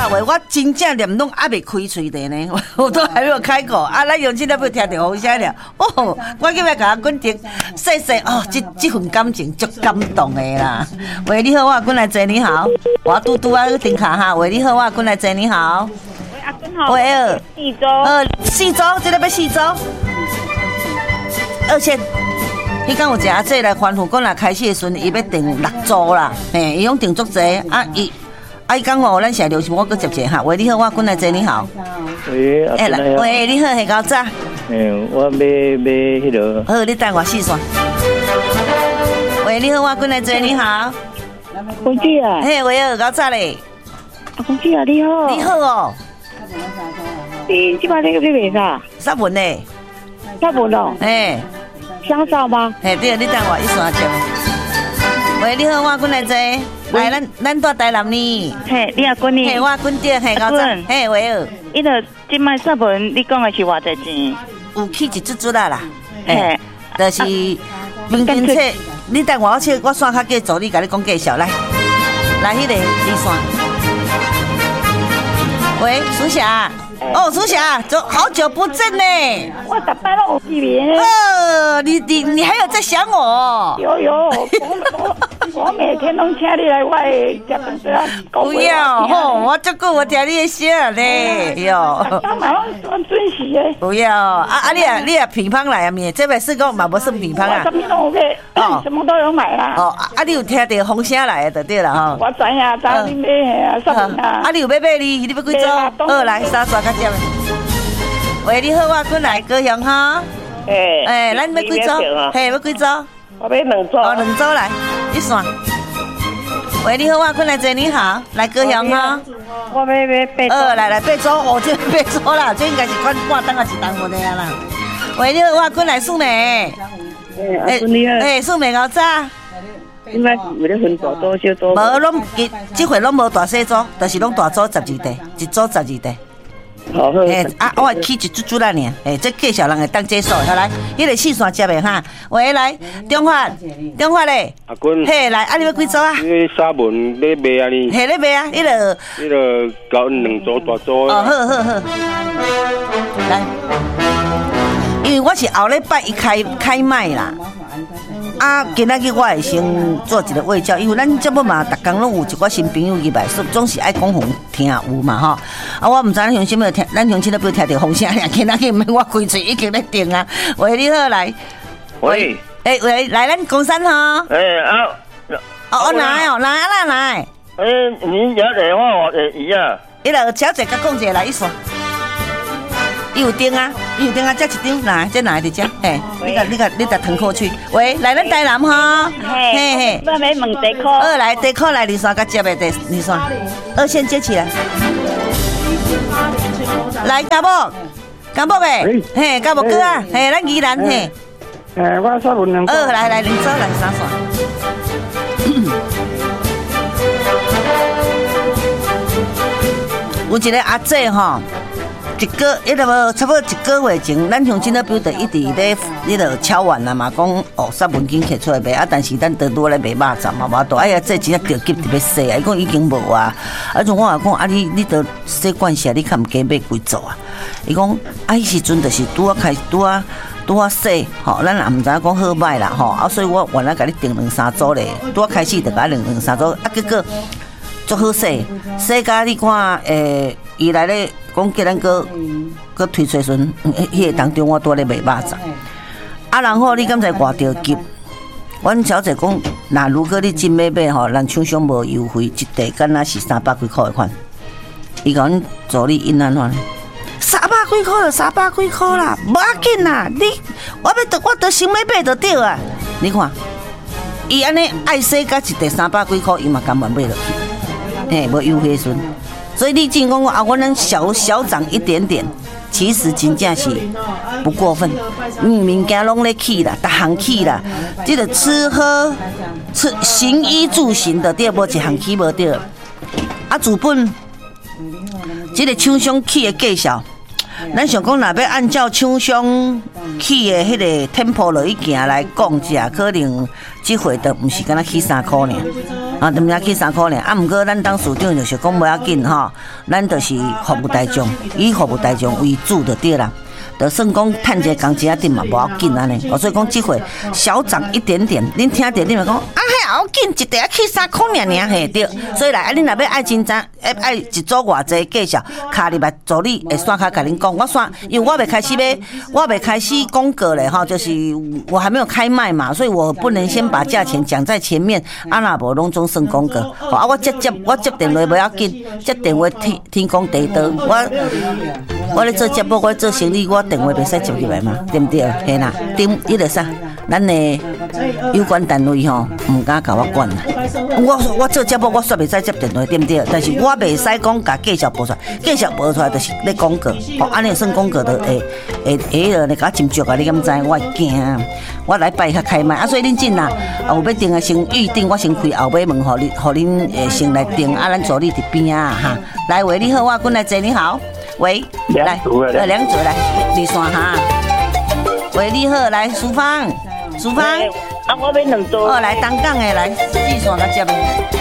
话，我真正连拢还没开嘴的呢，我都还没有开口啊！咱用这了要听到风声了哦，我今日甲阮婷说说哦，这份感情足感动的啦。喂，你好，我滚来坐，你好，我嘟嘟啊顶卡哈。喂，你好，我滚来坐，你好。 喂，阿君好。 喂，四周，这个要四周，2000。伊讲有一个阿姐来吩咐，讲若开始的时阵，伊要订6组啦，伊用订足济啊，伊讲哦，咱现在流行，我搁接者哈。喂，你好，我滚来坐，你好。 喂， 喂，你好，系高早。 我要迄个。 好，你等我试算。喂，你好，我滚来坐，你好。 公主啊。 嘿，喂，高早咧。 公主啊，你好。 你好哦。 你即摆你卖啥？ 啥文呢？ 啥文哦？香皂吗？ 对，你等我一算接。喂，你好，我滚来坐。来，咱住台南呢。 嘿，你阿滚呢？ 嘿，我滚着，嘿，高早。嘿，喂。 伊个即摆啥文？你讲的是偌济钱？ 有起一chút啦。嘿，就是明天册。你等我去，我算较计助你，甲你讲介绍来。来，迄个你算。喂，苏霞。哦，苏霞，好久不见呢！ 我逐摆拢有见面。 你还有在想我？ 有，我每天拢请你来我的食饭桌啊。 不要吼，我足久我听你的声咧，哟。 当然拢准时的。 不要你也乒乓来啊面，这摆是讲嘛无算乒乓啊。 什么都有买，什么都有买啦。 哦，你有听到风声来的就对了哈。 我知影，知你买啊，啥物啊？ 你有要买你要几组？好来，三抓。喂，你好，我滚来高雄哈。咱要几组？要几组？ 我要2组。 哦，2组来，你算。喂，你好，我滚来坐，你好，来高雄哈。 我要8组。 来8组，哦，这8组啦，这应该是款半档啊，1档无的啊啦。喂，你好，我滚来素梅。 你好。 素梅高早。 应该是为了分大组小组。 无，拢这回拢无大小组，就是拢大组12地，一组12地。 好， 我会起一chút啦呢。这介绍人会当接受。好来，迄个四线接的哈。喂，来，中发咧。 阿君。 嘿，来，你要几组啊？ 你沙文咧卖啊你？ 嘿，咧卖啊，迄个搞2组大组。 哦，好。来，因为我是后礼拜一开卖啦。今仔日我会先做一个卫教，因为咱节目嘛，逐工拢有一寡新朋友入来，总是爱讲互听有嘛吼。我毋知咱乡亲要听，咱乡亲都不听到风声呀。今仔日毋免我开嘴已经咧定啊。喂，你好，来。 喂。 喂，来咱公山吼。来。 你要电话我伊啊。 伊就小姐甲讲者来一算。伊有钉啊，这一张来，这哪一只？你甲腾过去。喂，来咱台南哈。 嘿。我要问地裤。 来地裤来2线甲接的第2线，2线接起来。来家宝诶，嘿，家宝哥啊，嘿，咱宜兰嘿。 我说问2组。 来2组来3线。有一个阿姐吼。差不多1个月前，咱乡亲那边就一直咧迄个敲碗啦嘛，讲哦，杀文金摕出来卖啊，但是咱倒多咧卖肉粽嘛，无多。哎呀，这真正着急特别细啊，伊讲已经无啊。像我也讲你得洗罐下，你看毋加买几组啊？伊讲迄时阵就是拄啊洗，吼，咱也毋知影讲好歹啦，吼，所以我原来甲你订2-3组咧，拄啊开始就甲2-3组，结果足好洗甲你看，伊来咧。讲叫咱搁推出时阵，迄个当中我拄咧卖肉粽，然后你敢知偌着急？阮小姐讲，那如果你真要买吼，咱厂商无优惠，一袋敢若是300几块的款。伊甲阮助理因安怎呢？300几块就300几块啦，无要紧啦。我得想要买就对啊。你看，伊安尼爱洗甲一袋300几块，伊嘛甘愿买落去，无优惠的时阵。所以你真讲我能小涨一点点，其实真正是不过分。物件拢咧起啦，逐项起啦，这个吃行衣住行的对，无一项起无对。资本，这个厂商起的介绍，咱想讲若要按照厂商起的迄个tempo落去行来讲，可能这回的不是敢若起3块呢。 啊，就免去3块尔。啊，毋过咱当市长就是讲无要紧吼，咱就是服务大众，以服务大众为主就对啦。就算讲趁一个工钱仔嘛无要紧安尼，所以讲即回小涨一点点，恁听着恁咪讲啊，迄要紧，一袋去3块尔嘿对。所以来，恁若要爱真正爱一组偌济介绍，卡入来助理会线卡甲恁讲，我线，因为我未开始公告咧哈，就是我还没有开卖嘛，所以我不能先把价钱讲在前面，啊若无拢总算公告。啊，我接电话不要紧，接电话天公地道，我咧做节目，我做生意，我电话袂使接入来嘛，对不对？嘿啦，顶伊个啥，咱的有关单位吼，唔敢甲我管啦。我做节目，我煞袂使接电话，对不对？但是我袂使讲甲介绍报出来，介绍报出来就是咧广告，哦，安尼算广告的会了，你甲斟酌啊，你敢知？我会惊，我来拜较开卖啊，所以恁进啦，有要订的先预定，我先开后尾门，互恁先来订，啊，咱助理伫边啊哈。来，喂，你好，我滚来坐，你好。喂，来，两组来，二线哈。喂，你好，来，淑芳， 啊，我要2组。 哦，来，东港的来，二线来接的。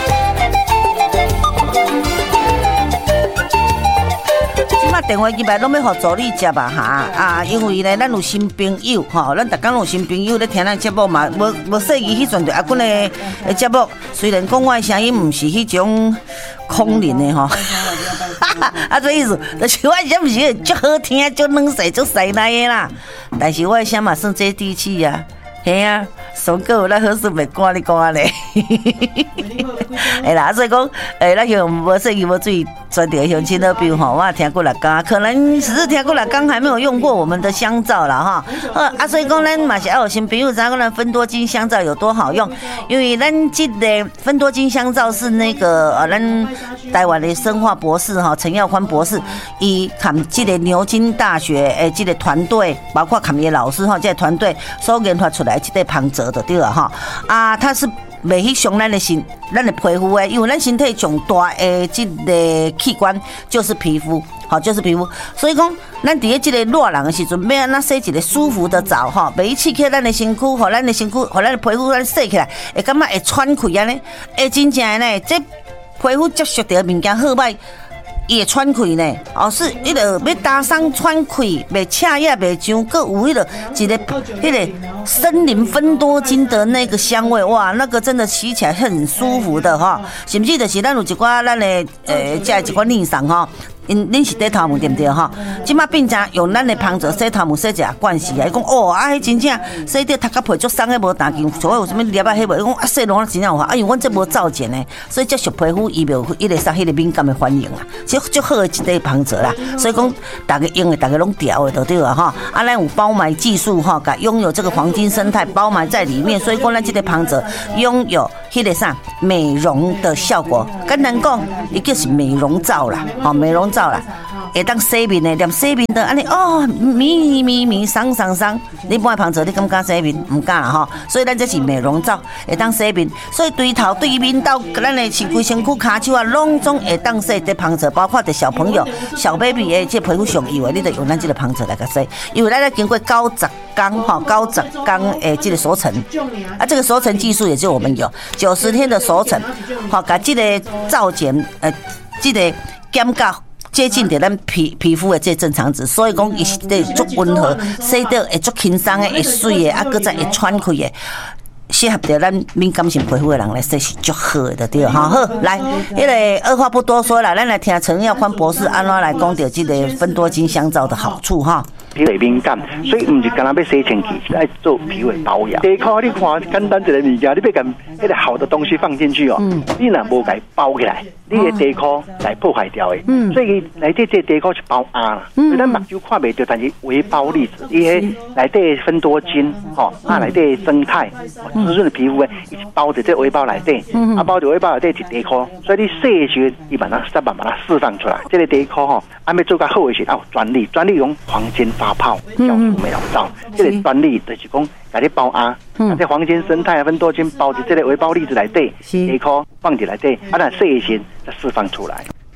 即马电话机来拢要互助理接啊哈啊，因为呢，咱有新朋友吼，咱逐工有新朋友咧听咱节目嘛，无细意迄阵就阿滚的节目，虽然讲我的声音毋是迄种空灵的吼。啊，这意思就是我声毋是足好听、足软细、足细来的啦，但是我的声嘛算接地气呀，嘿啊，上个有咱好事袂赶你讲啊咧，哎啦，所以讲，咱像无说无注意专题乡亲的朋吼，我也听过6天，可能只是听过6天，还没有用过我们的香皂啦哈。啊，所以讲咱嘛是要有新朋友知道咱芬多精香皂有多好用，因为咱这个芬多精香皂是那个咱台湾的生化博士哈陈耀宽博士，伊含这个牛津大学这个团队，包括含伊老师哈，这个团队所研发出来这个芳泽的对了哈啊，它是。袂去伤咱的皮肤诶，因为咱身体上大诶，这个器官就是皮肤，好，就是皮肤。所以讲，咱伫这个热人的时阵，要安怎洗一个舒服的澡哈，袂刺激咱的身躯，互咱的身躯，互咱的皮肤咱洗起来，会感觉会喘气安尼，会真正诶呢，这皮肤接触到物件好歹。伊会喘气呢，哦，是迄个要打伤喘气，袂呛也袂上，佮有迄个迄个森林芬多精的那个香味，哇，那个真的洗起来很舒服的哈，甚至就是咱有一寡咱的这一寡逆上哈。恁是洗头毛对不对哈？即马变成用咱的芳泽洗头毛洗一下惯势啊！伊讲哦，啊，迄真正洗到头壳皮足松，迄无打紧，所以有啥物粒啊，迄无？伊讲啊，洗拢真正有效。啊，因为阮这无造碱呢，所以接触皮肤伊袂伊个杀迄个敏感的反应啊，足好的一个芳泽啦。所以讲，大家用的，大家拢调的就对了哈。啊，咱有包埋技术哈，甲拥有这个黄金生态包埋在里面，所以讲咱这个芳泽拥有迄个啥美容的效果。简单讲，伊就是美容皂啦，哦，美容皂啦，会当洗面的，连洗面的安尼哦，咪爽。你不爱芳泽，你敢洗面？唔敢啦吼。所以咱这是美容皂，会当洗面。所以对头、对面到咱的身躯、骹手啊，拢总会当洗这芳泽，包括的小朋友、小 baby 的这皮肤上油的，你得用咱这个芳泽来个洗，因为咱经过90天哈，90天这个熟成，啊，这个熟成技术也就我们有90天的熟成，好，把这个皂碱这个减到接近着咱皮肤的这正常值，所以讲伊是得足温和，洗到会足轻松的，会水的，啊，搁再会喘气的。适合着咱敏感性皮肤的人来洗是足好的，对哈。好，来，迄个二话不多说了，咱来听陈耀宽博士安怎来讲到这个芬多精香皂的好处哈。 皮肤敏感，所以唔是干那要洗清气，是爱做皮肤的保养。第一块你看简单一个物件，你要甲迄个好的东西放进去哦，你若无甲包起来，你的底壳来破坏掉的。所以内底这底壳是包压啦，所以咱目睭看袂到，但是微包粒子，伊迄内底芬多精吼，啊内底生态滋润的皮肤诶，伊是包在这微包内底，啊包在微包内底是底壳，所以你洗的时候，伊把它释放出来。这个底壳吼，按要做较好的是专利用黄金发泡酵素美容皂，这个专利就是讲，甲你包压，这黄金生态芬多精包在这个微包粒子内底，底壳放进来底，啊那洗的时再释放出来。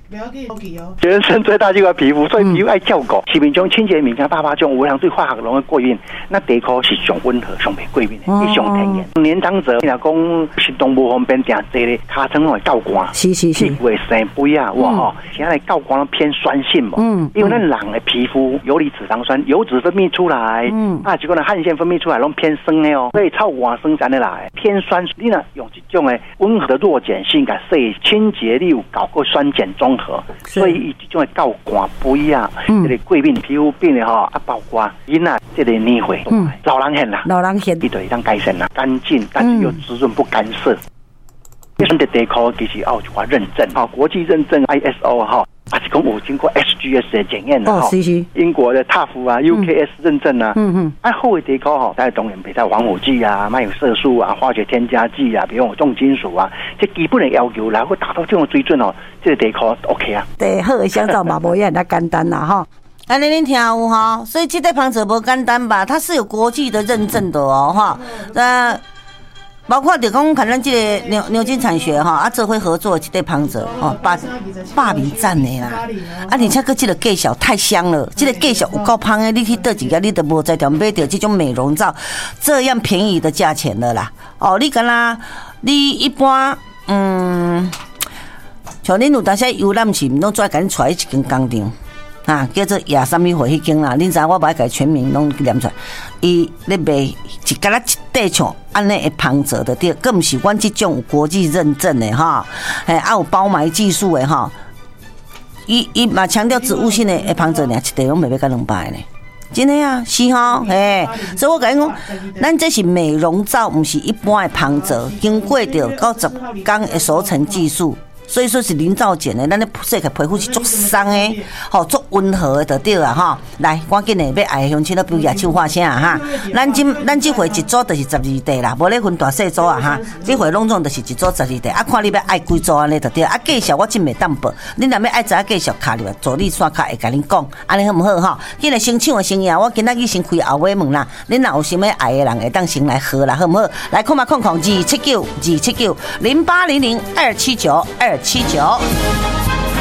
人生最大就是皮肤，所以皮肤爱照顾。市面上清洁物件800种，有人对化学拢会过敏，那地壳是上温和、上袂过敏的，一上天然。年长者，你若讲行动不方便，定坐咧，骹床拢会够寒， 是， 屁股会生肥啊，哇吼！现在够寒偏酸性嘛，因为咱人的皮肤游离脂肪酸，油脂分泌出来，结果呢汗腺分泌出来拢偏酸的哦，所以臭寒酸才来偏酸。你若用这种的温和的弱碱性，甲说清洁力有搞过酸碱中和，所以伊这种的够寒肥啊，这个过敏皮肤病的吼，包括囡仔这个年岁，老人现啦，伊就会当改善啦，干净但是又滋润不干涩。咱的地壳其实有一寡认证，国际认证 ISO 哈，还是讲有经过 SGS 的检验的哈，英国的 TÜV 啊 UKS 认证啊，好的地壳哈，但当然别再防腐剂啊，没有色素啊，化学添加剂啊，比如有重金属啊，这基本的要求，然后达到这种水准哦，这个地壳 OK 啊。 对，好的香皂嘛，无也那简单啦哈。安尼恁听有哈，所以这个旁者不简单吧？它是有国际的认证的哦哈。包括就讲看咱这个牛津产学哈，做伙合作这个旁者哦，霸名赞的啦。而且个这个介绍太香了，这个介绍有够香的，你去倒一个你都无在条买到这种美容皂这样便宜的价钱了啦。哦，你敢若你一般像恁有当时游览是拢做甲恁带一间工厂。叫做亚什么会迄间啦，恁知我把它全名拢念出来。伊咧卖一干啦一块像安尼的旁泽的对，更毋是阮这种有国际认证的哈，有包埋技术的哈。伊嘛强调植物性的旁泽尔，一块拢袂要甲200呢。真的啊，是吼，所以我甲你讲，咱这是美容皂，毋是一般的旁泽，经过着90天的熟成技术。所以说是零皂碱的，咱咧洗个皮肤是足松的，吼足温和的就对啦哈。来，赶紧的要爱乡亲都比牙手发声啊哈。咱这回一组就是12袋啦，无咧分大细组啊哈。这回拢总就是一组12袋，看你要爱几组安尼就对。介绍我真袂当报，恁若要爱知影介绍卡入助理刷卡会甲恁讲，安尼好唔好哈？今日先抢的生意啊，我今仔日先开后尾门啦。恁若有想要爱的人会当先来喝啦，好唔好？来看嘛，2792800279279。